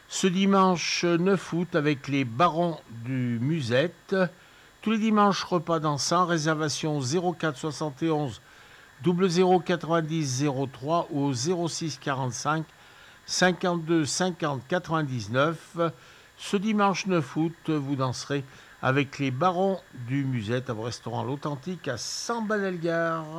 ce dimanche 9 août avec les Barons du Musette. Tous les dimanches, repas dansant, réservation 04 71 00 90 03 ou au 06 45 52 50 99. Ce dimanche 9 août, vous danserez avec les Barons du Musette au restaurant L'Authentique à Saint-Banelgard.